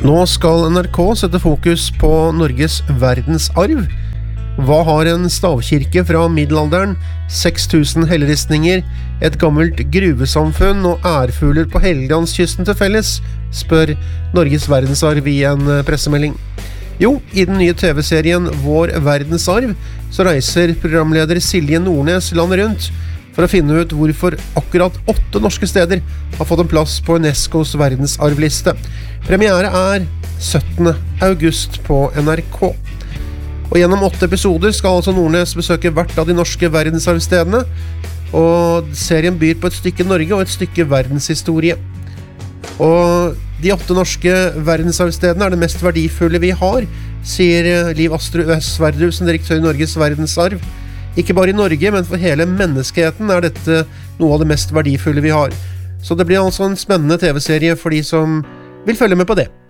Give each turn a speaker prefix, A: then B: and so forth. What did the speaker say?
A: Nå skal NRK sette fokus på Norges verdensarv. Hva har en stavkirke fra middelalderen, 6000 helleristninger, et gammelt gruvesamfunn og ærfugler på Helgelandskysten til felles, spør Norges verdensarv i en pressemelding. Jo, i den nye TV-serien Vår verdensarv så reiser programleder Silje Nordnes landet rundt for å finne ut hvorfor akkurat 8 norske steder har fått en plass på UNESCOs verdensarvliste. Premiere er 17. august på NRK. Og gjennom 8 episoder skal altså Nordnes besøke hvert av de norske verdensarvstedene, og serien byr på et stykke Norge og et stykke verdenshistorie. Og de 8 norske verdensarvstedene er det mest verdifulle vi har, sier Liv Astrup Sverdrup som direktør i Norges verdensarv. Ikke bare i Norge, men for hele menneskeheten er dette noe av det mest verdifulle vi har. Så det blir altså en spennende TV-serie for de som vil følge med på det.